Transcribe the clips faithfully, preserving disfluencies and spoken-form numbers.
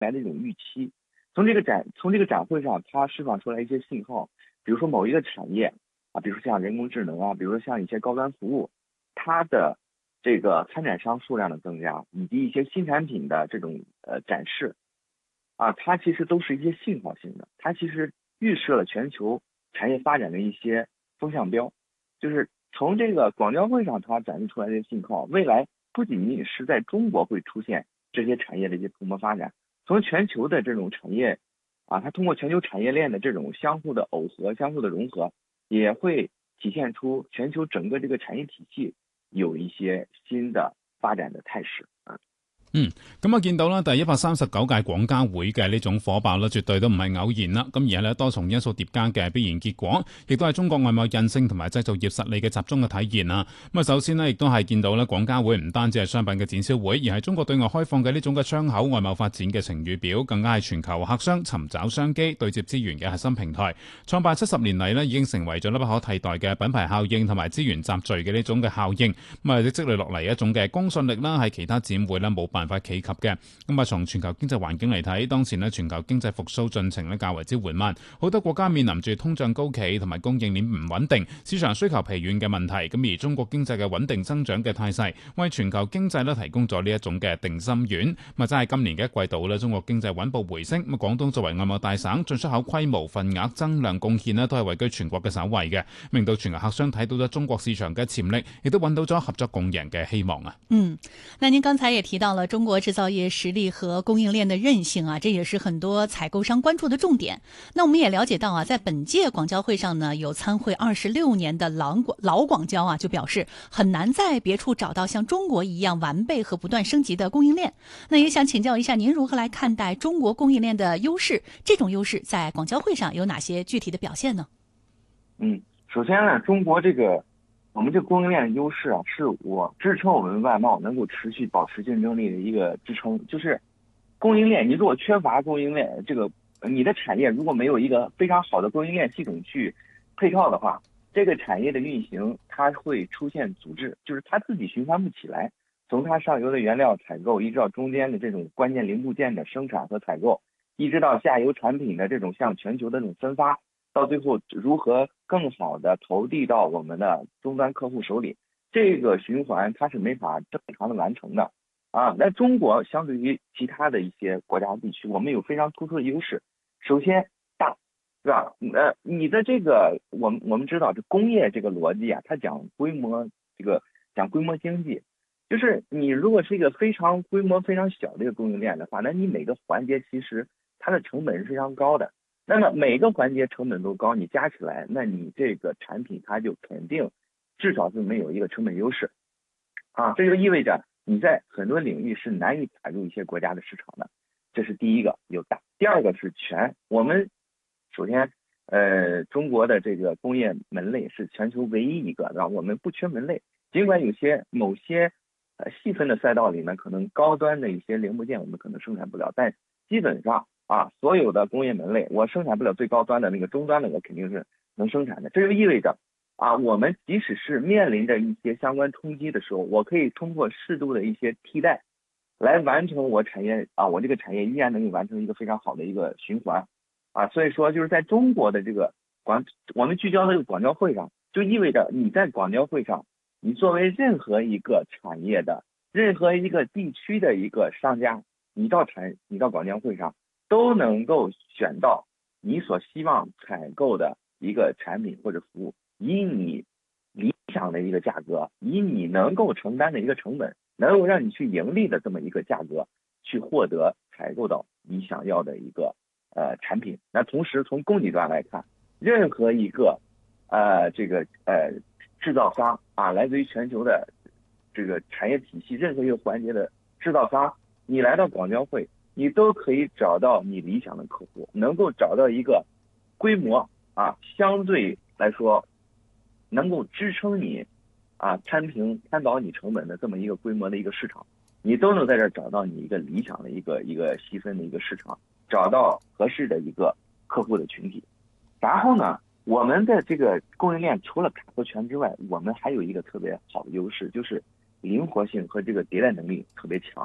来的一种预期。从这个展从这个展会上，它释放出来一些信号，比如说某一个产业啊，比如说像人工智能啊，比如说像一些高端服务，它的这个参展商数量的增加，以及一些新产品的这种呃展示啊，它其实都是一些信号性的，它其实预示了全球产业发展的一些风向标。就是从这个广交会上它展示出来的信号，未来不仅仅是在中国会出现这些产业的一些蓬勃发展，从全球的这种产业啊，它通过全球产业链的这种相互的耦合、相互的融合，也会体现出全球整个这个产业體系有一些新的發展的態勢啊。 嗯，咁啊見到啦，第一百三十九屆廣交會嘅呢種火爆啦，絕對都唔係偶然啦。咁而係咧多重因素疊加嘅必然結果，亦都係中國外貿韌性同埋製造業實力嘅集中嘅體現啊。咁啊，首先呢，亦都係見到咧廣交會唔單止係商品嘅展銷會，而係中國對外開放嘅呢種嘅窗口外貿發展嘅晴雨表，更加係全球客商尋找商機、對接資源嘅核心平台。創辦七十年嚟呢，已經成為咗不可替代嘅品牌效應同埋資源集聚嘅呢種嘅效應。咁啊，積累落嚟一種嘅公信力啦，係其他展會咧冇辦法企及嘅。咁啊，從全球經濟環境嚟睇，當前咧全球經濟復甦進程咧較為之緩慢，好多國家面臨住通脹高企同埋供應鏈唔穩定、市場需求疲軟嘅問題。咁而中國經濟嘅穩定增長嘅態勢，為全球經濟咧提供咗呢一種嘅定心丸。咁啊，真係今年嘅一季度咧，中國經濟穩步回升。咁廣東作為外貿大省，進出口規模、份額、增量貢獻咧都係位居全國嘅首位嘅，令到全球客商睇到咗中國市場嘅潛力，亦都揾到咗合作共贏嘅希望啊。 嗯，那您剛才也提到了中國製造業實力和供應鏈的韌性啊，這也是很多採購商關注的重點。那我們也了解到啊，在本屆廣交會上呢，有參會二十六年的老廣老廣交啊，就表示很難在別處找到像中國一樣完備和不斷升級的供應鏈。那也想請教一下，您如何來看待中國供應鏈的優勢？這種優勢在廣交會上有哪些具體的表現呢？ 嗯，首先呢，中國這個我們這個供應鏈的優勢啊，是我支撐我們外貿能夠持續保持競爭力的一個支撐。就是供應鏈，你如果缺乏供應鏈，這個你的產業如果沒有一個非常好的供應鏈系統去配套的話，這個產業的運行它會出現阻滯，就是它自己循環不起來。從它上游的原料採購，一直到中間的這種關鍵零部件的生產和採購，一直到下游產品的這種向全球的這種分發，到最後如何更好的投遞到我們的終端客戶手裡，這個循環它是沒法正常的完成的啊。那中國相對於其他的一些國家地區，我們有非常突出的優勢。首先大，是吧？呃，你的這個，我們我們知道，這工業這個邏輯啊，它講規模，這個講規模經濟，就是你如果是一個非常規模非常小的一個供應鏈的話，那你每個環節其實它的成本是非常高的。那麼每個環節成本都高，你加起來，那你這個產品它就肯定至少是沒有一個成本優勢啊，這就意味着你在很多領域是難以打入一些國家的市場的。這是第一個，有大。第二個是全。我們首先，呃，中國的這個工業門類是全球唯一一個，然後我們不缺門類。儘管有些某些呃細分的賽道裡面，可能高端的一些零部件我們可能生產不了，但基本上啊，所有的工業門類，我生產不了最高端的那個終端的，我肯定是能生產的。這就意味着啊，我們即使是面臨着一些相關衝擊的時候，我可以通過適度的一些替代，來完成我產業啊，我這個產業依然能夠完成一個非常好的一個循環啊。所以說，就是在中國的這個廣，我們聚焦的這個廣交會上，就意味着你在廣交會上，你作為任何一個產業的、任何一個地區的一個商家，你到產，你到廣交會上，都能夠選到你所希望採購的一個產品或者服務，以你理想的一個價格，以你能夠承擔的一個成本，能夠讓你去盈利的這麼一個價格，去獲得採購到你想要的一個呃產品。那同時從供給端來看，任何一個呃這個呃製造商啊，來自於全球的這個產業體系任何一個環節的製造商，你來到廣交會，你都可以找到你理想的客戶，能夠找到一個規模啊相對來說能夠支撐你啊攤平攤薄你成本的這麼一個規模的一個市場，你都能在這兒找到你一個理想的一個一個細分的一個市場，找到合適的一個客戶的群體。然後呢，我們的這個供應鏈除了卡和全之外，我們還有一個特別好的優勢，就是靈活性和這個迭代能力特別強。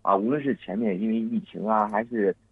啊，无论是前面因为疫情啊，还是